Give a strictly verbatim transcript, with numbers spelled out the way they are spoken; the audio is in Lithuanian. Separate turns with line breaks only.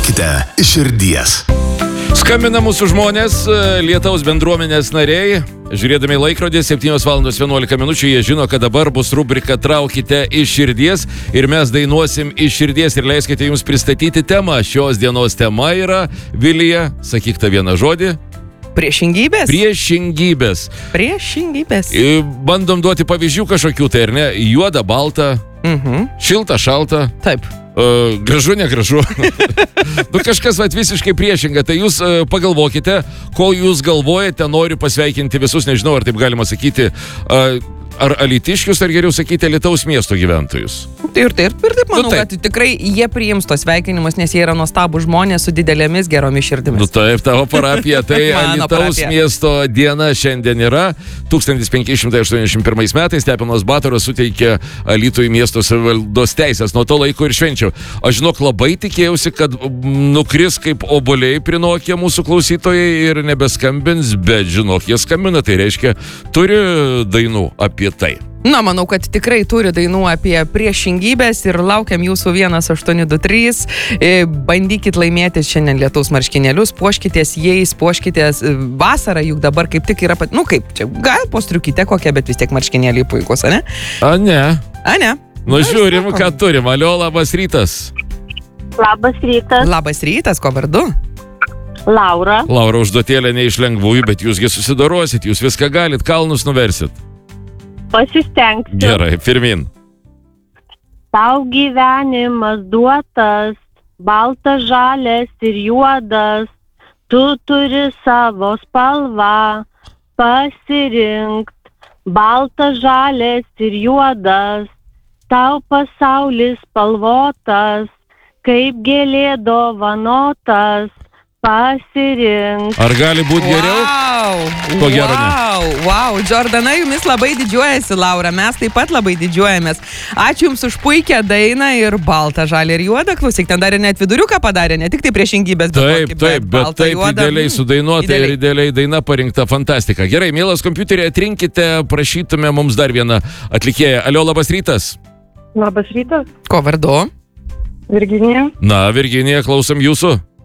traukite iš širdies.
Skambina mūsų žmonės, Lietaus bendruomenės nariai. Žiūrėdami į laikrodį, septynios valandos vienuolika minučių, jie žino, kad dabar bus rubrika Traukite iš širdies ir mes dainuosim iš širdies ir leiskite jums pristatyti temą. Šios dienos tema yra, Vilija, sakyk tą vieną žodį.
Priešingybės?
Priešingybės.
Priešingybės.
Bandom duoti pavyzdžių kažkokių, tai ar ne? Juoda, balta,
Mhm.
šilta, šalta.
Taip.
Uh, gražu, negražu. Nu, kažkas vat, visiškai priešinga. Tai jūs uh, pagalvokite, kol jūs galvojate, noriu pasveikinti visus, nežinau, ar taip galima sakyti, uh, ar alytiškius, ar geriau sakyti, Alytaus miesto gyventojus.
Ir taip, ir taip manau,
Nu, taip.
kad tikrai jie priims tos sveikinimus, nes jie yra nuostabų žmonės su didelėmis geromis širdimis.
Nu taip, tavo parapija, tai
Mano
Alytaus
parapija.
miesto diena šiandien yra. tūkstantis penki šimtai aštuoniasdešimt pirmais metais Steponas Batoras suteikė Alytui miesto savivaldos teisės. Nuo to laiko ir švenčiau. Aš žinok, labai tikėjausi, kad nukris kaip obuoliai prinokė mūsų klausytojai ir nebeskambins, bet žinok, jie skambina, tai reiškia, turi dainų apie tai.
Na, manau, kad tikrai turi dainų apie priešingybės ir laukiam jūsų vienas aštuoni du trys. E, Bandykit laimėti šiandien lietaus marškinėlius, puoškitės jais, puoškitės vasarą, juk dabar kaip tik yra, pat... nu kaip, čia gal postriukytė kokia, bet vis tiek marškinėliai puikus, ane?
A ne?
A ne?
Nu žiūrim, ką turim. Alio, labas rytas.
Labas rytas,
Labas rytas, ko vardu?
Laura.
Laura, užduotėlė ne iš lengvųjų, bet jūsgi susidorosit, jūs viską galit, kalnus nuversit.
Pasistengsiu.
Gerai, pirmin.
Tau gyvenimas duotas, baltas, žalias ir juodas. Tu turi savo spalvą pasirinkt. Baltas, žalias ir juodas. Tau pasaulis spalvotas, kaip gėlė dovanotas. Pasirink.
Ar gali būti geriau?
Wow,
Ko gero ne.
wow, wow, Jordana jumis labai didžiuojasi, Laura, mes taip pat labai didžiuojamės. Ačiū jums už puikią dainą ir baltą, žalį ir juodą. Klausyk, ten dar ir net viduriuką padarė, ne tik tai priešingybės, bet
Taip,
tokį,
taip, bet
baltą,
taip
juodą.
idealiai
Mm,
sudainuota ir
idealiai.
idealiai daina parinkta, fantastika. Gerai, mielas kompiuterį, atrinkite, prašytume mums dar vieną atlikėją. Alio, labas rytas.
Labas rytas,
Ko vardu?
Virginija.
Na, Virginija, klausom jūsų.